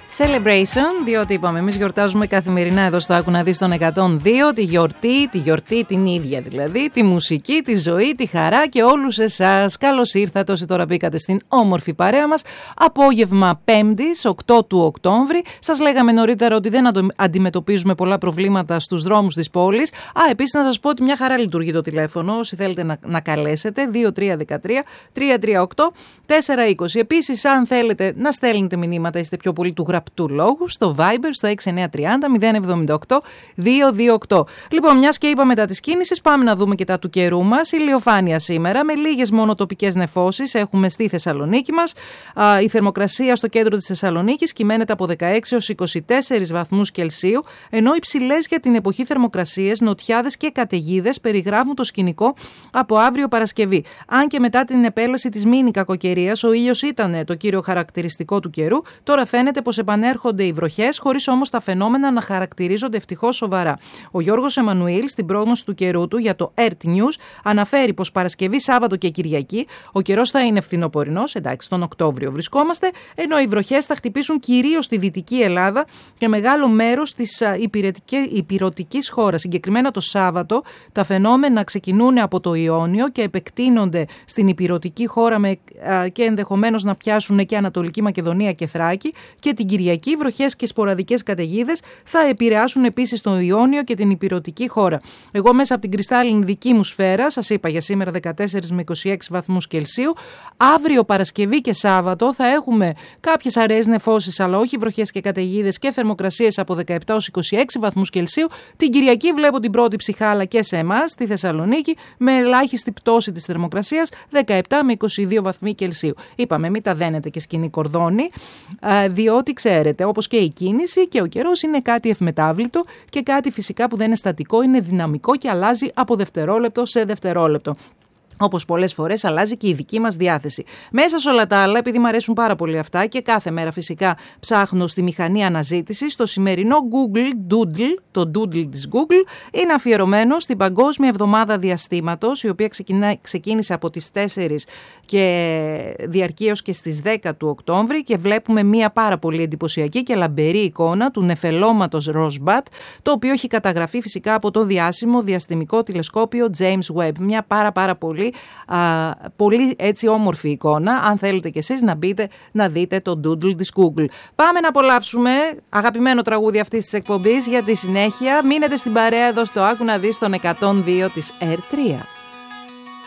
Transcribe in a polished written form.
Celebration, διότι είπαμε, εμείς γιορτάζουμε καθημερινά εδώ στο Άκου να δεις τον 102 τη γιορτή την ίδια δηλαδή, τη μουσική, τη ζωή, τη χαρά και όλους εσάς. Καλώς ήρθατε όσοι τώρα μπήκατε στην όμορφη παρέα μας. Απόγευμα 5ης, 8 του Οκτώβρη. Σας λέγαμε νωρίτερα ότι δεν αντιμετωπίζουμε πολλά προβλήματα στους δρόμους της πόλης. Επίσης να σας πω ότι μια χαρά λειτουργεί το τηλέφωνο, όσοι θέλετε να καλέσετε, 2313-338-420. Επίσης, αν θέλετε να στέλνετε μηνύματα, είστε πιο πολύ του γραπτού λόγου, στο Viber, στο 6930-078-228. Λοιπόν, μιας και είπαμε τα της κίνησης, πάμε να δούμε και τα του καιρού μας. Ηλιοφάνεια σήμερα, με λίγες μόνο τοπικές νεφώσεις έχουμε στη Θεσσαλονίκη μας. Η θερμοκρασία στο κέντρο της Θεσσαλονίκης κυμαίνεται από 16 έως 24 βαθμούς Κελσίου, ενώ υψηλές για την εποχή θερμοκρασίες, νοτιάδες και καταιγίδες περιγράφουν το σκηνικό από αύριο Παρασκευή. Αν και μετά την επέλαση της μίνι κακοκαιρίας, ο ήλιος ήταν το κύριο χαρακτηριστικό του καιρού, τώρα φαίνεται πως επανέρχονται οι βροχές, χωρίς όμως τα φαινόμενα να χαρακτηρίζονται ευτυχώς σοβαρά. Ο Γιώργος Εμμανουήλ, στην πρόγνωση του καιρού του για το Earth News, αναφέρει πως Παρασκευή, Σάββατο και Κυριακή ο καιρός θα είναι φθινοπορεινός, εντάξει, τον Οκτώβριο βρισκόμαστε, ενώ οι βροχές θα χτυπήσουν κυρίως στη Δυτική Ελλάδα και μεγάλο μέρος της υπηρετικής χώρας. Συγκεκριμένα το Σάββατο, τα φαινόμενα ξεκινούν από το Ιόνιο και επεκτείνονται στην υπηρετική χώρα και ενδεχομένως να πιάσουν και Ανατολική Μακεδονία και Θράκη, και την Κυριακή βροχές και σποραδικές καταιγίδες θα επηρεάσουν επίσης τον Ιόνιο και την υπηρετική χώρα. Εγώ μέσα από την κρυστάλλινη δική μου σφαίρα, σας είπα για σήμερα 14 με 26 βαθμούς Κελσίου, αύριο Παρασκευή και Σάββατο θα έχουμε κάποιες αραιές νεφώσεις, αλλά όχι βροχές και καταιγίδες, και θερμοκρασίες από 17 έως 26 βαθμούς Κελσίου. Την Κυριακή βλέπω την πρώτη ψυχάλα και σε εμάς, στη Θεσσαλονίκη, με ελάχιστη πτώση της θερμοκρασίας 17 με 22 βαθμοί Κελσίου. Είπαμε, μην τα δένετε και σκηνή κορδόνι, διότι ξέρετε, όπως και η κίνηση και ο καιρός είναι κάτι ευμετάβλητο και κάτι φυσικά που δεν είναι στατικό, είναι δυναμικό και αλλάζει από δευτερόλεπτο σε δευτερόλεπτο. Όπως πολλές φορές αλλάζει και η δική μας διάθεση. Μέσα σε όλα τα άλλα, επειδή μου αρέσουν πάρα πολύ αυτά και κάθε μέρα φυσικά ψάχνω στη μηχανή αναζήτησης, το σημερινό Google Doodle, το Doodle της Google, είναι αφιερωμένο στην Παγκόσμια Εβδομάδα Διαστήματος, η οποία ξεκίνησε από τις 4 και διαρκεί έως και στις 10 του Οκτώβρη, και βλέπουμε μια πάρα πολύ εντυπωσιακή και λαμπερή εικόνα του νεφελώματος Rosbat, το οποίο έχει καταγραφεί φυσικά από το διάσημο διαστημικό τηλεσκόπιο James Webb. Μια πάρα πολύ έτσι όμορφη εικόνα. Αν θέλετε κι εσείς να μπείτε να δείτε το Doodle της Google. Πάμε να απολαύσουμε αγαπημένο τραγούδι αυτής της εκπομπής. Για τη συνέχεια μείνετε στην παρέα εδώ στο Άκου να δεις τον 102 της R3.